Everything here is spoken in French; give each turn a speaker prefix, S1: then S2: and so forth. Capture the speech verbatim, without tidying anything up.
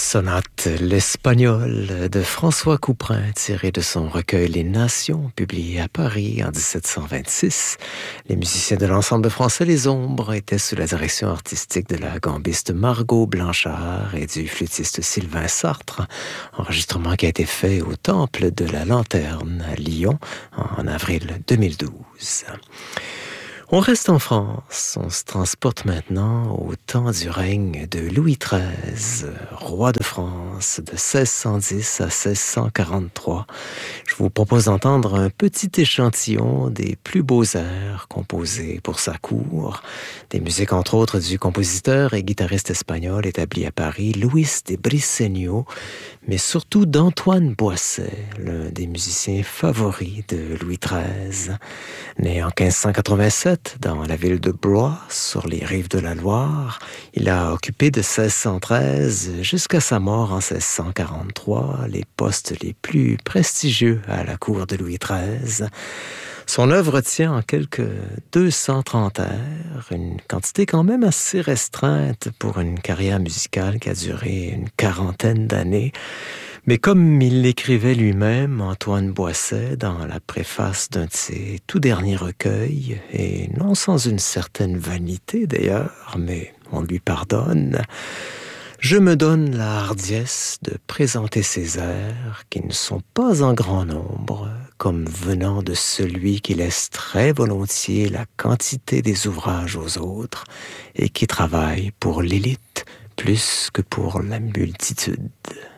S1: Sonate l'espagnol de François Couperin, tiré de son recueil Les Nations, publié à Paris en dix-sept cent vingt-six. Les musiciens de l'ensemble français Les Ombres étaient sous la direction artistique de la gambiste Margot Blanchard et du flûtiste Sylvain Sartre. Enregistrement qui a été fait au Temple de la Lanterne à Lyon en avril deux mille douze. On reste en France, on se transporte maintenant au temps du règne de Louis treize, roi de France de seize cent dix à seize cent quarante-trois. Je vous propose d'entendre un petit échantillon des plus beaux airs composés pour sa cour, des musiques entre autres du compositeur et guitariste espagnol établi à Paris, Luis de Briceño, mais surtout d'Antoine Boisset, l'un des musiciens favoris de Louis treize. Né en quinze cent quatre-vingt-sept dans la ville de Blois, sur les rives de la Loire, il a occupé de seize cent treize jusqu'à sa mort en seize cent quarante-trois les postes les plus prestigieux à la cour de Louis treize. Son œuvre tient en quelques deux cent trente airs, une quantité quand même assez restreinte pour une carrière musicale qui a duré une quarantaine d'années. Mais comme il l'écrivait lui-même, Antoine Boisset, dans la préface d'un de ses tout derniers recueils, et non sans une certaine vanité d'ailleurs, mais on lui pardonne, je me donne la hardiesse de présenter ces airs qui ne sont pas en grand nombre, comme venant de celui qui laisse très volontiers la quantité des ouvrages aux autres et qui travaille pour l'élite plus que pour la multitude.